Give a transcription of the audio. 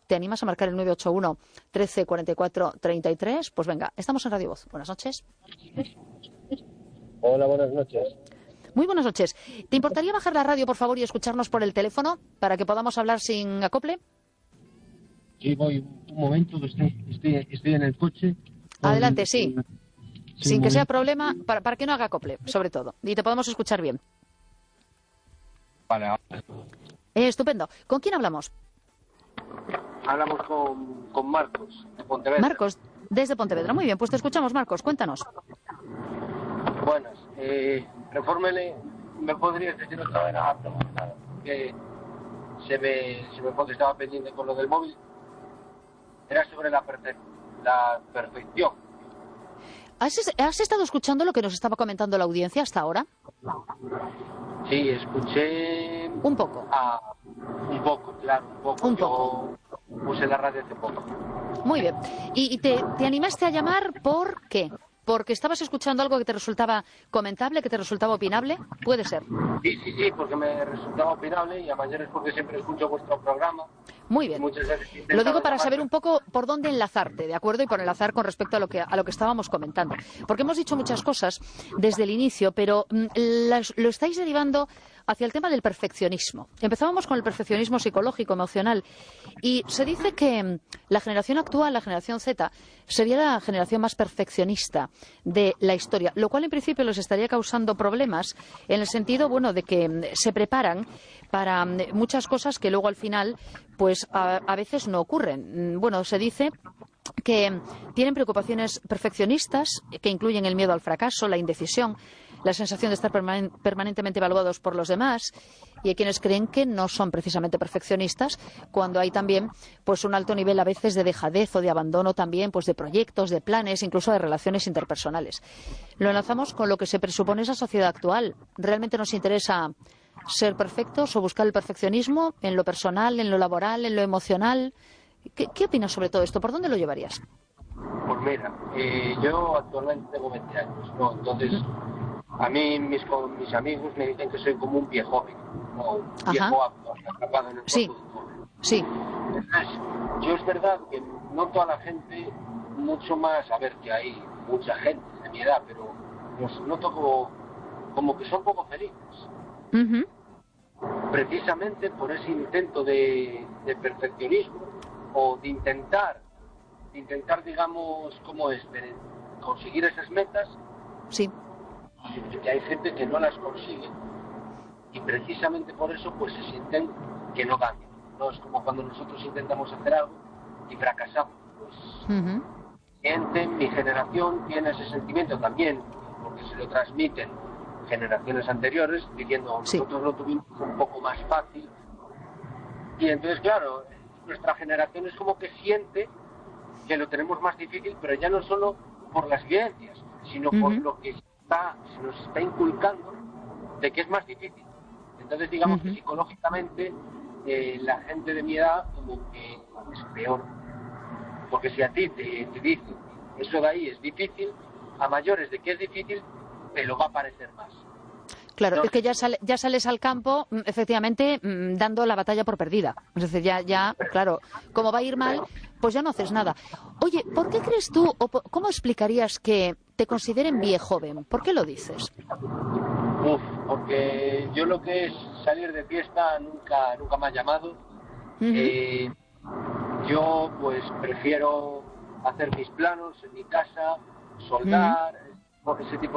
¿Te animas a marcar el 981 13 44 33? Pues venga, estamos en Radio Voz. Buenas noches. Hola, buenas noches. Muy buenas noches. ¿Te importaría bajar la radio, por favor, y escucharnos por el teléfono para que podamos hablar sin acople? Sí, voy un momento, estoy en el coche. Adelante, sí. Sin que sea problema, para que no haga acople, sobre todo. Y te podemos escuchar bien. Vale. Estupendo. ¿Con quién hablamos? Hablamos con Marcos, de Pontevedra. Marcos, desde Pontevedra. Muy bien, pues te escuchamos, Marcos. Cuéntanos. Buenas. Refórmele, ¿me podrías decir otra vez? Que se me fue que estaba pendiente con lo del móvil. Era sobre la perfección. ¿Has estado escuchando lo que nos estaba comentando la audiencia hasta ahora? Sí, escuché... Un poco. Un poco, claro, un poco. Un poco. Yo puse la radio hace poco. Muy bien. ¿Y te animaste a llamar por qué? ¿Porque estabas escuchando algo que te resultaba comentable, que te resultaba opinable? Puede ser. Sí, porque me resultaba opinable y a mayores porque siempre escucho vuestro programa. Muy bien. Lo digo para saber un poco por dónde enlazarte, ¿de acuerdo? Y por enlazar con respecto a lo que estábamos comentando. Porque hemos dicho muchas cosas desde el inicio, pero lo estáis derivando hacia el tema del perfeccionismo. Empezábamos con el perfeccionismo psicológico, emocional, y se dice que la generación actual, la generación Z, sería la generación más perfeccionista de la historia, lo cual en principio les estaría causando problemas en el sentido, bueno, de que se preparan para muchas cosas que luego al final, pues a veces no ocurren. Bueno, se dice que tienen preocupaciones perfeccionistas que incluyen el miedo al fracaso, la indecisión, la sensación de estar permanentemente evaluados por los demás, y hay quienes creen que no son precisamente perfeccionistas cuando hay también pues un alto nivel a veces de dejadez o de abandono también pues de proyectos, de planes, incluso de relaciones interpersonales. Lo enlazamos con lo que se presupone esa sociedad actual. ¿Realmente nos interesa ser perfectos o buscar el perfeccionismo en lo personal, en lo laboral, en lo emocional? ¿Qué opinas sobre todo esto? ¿Por dónde lo llevarías? Pues mira, yo actualmente tengo 20 años, ¿no? Entonces, a mí mis amigos me dicen que soy como un viejo joven, ¿no? Un viejo atrapado en el cuerpo de un joven. Sí. Entonces, yo es verdad que noto a la gente mucho más, a ver que hay mucha gente de mi edad, pero los noto como que son poco felices. Precisamente por ese intento de perfeccionismo o de intentar, digamos, ¿cómo es? De conseguir esas metas. Sí. Que hay gente que no las consigue y precisamente por eso pues se sienten que no cambian. No es como cuando nosotros intentamos hacer algo y fracasamos. Pues mi generación tiene ese sentimiento también, porque se lo transmiten generaciones anteriores, diciendo nosotros lo tuvimos un poco más fácil. Y entonces, claro, nuestra generación es como que siente que lo tenemos más difícil, pero ya no solo por las vivencias, sino por lo que se nos está inculcando de que es más difícil. Entonces, digamos que psicológicamente la gente de mi edad como que es peor. Porque si a ti te dicen eso de ahí es difícil, a mayores de que es difícil, te lo va a parecer más. Claro, es que ya sales al campo, efectivamente, dando la batalla por perdida. Es decir, ya, claro, como va a ir mal, pues ya no haces nada. Oye, ¿por qué crees tú, o cómo explicarías que te consideren viejo joven? ¿Por qué lo dices? Porque yo lo que es salir de fiesta nunca me ha llamado. Yo pues prefiero hacer mis planos en mi casa, soldar, ese tipo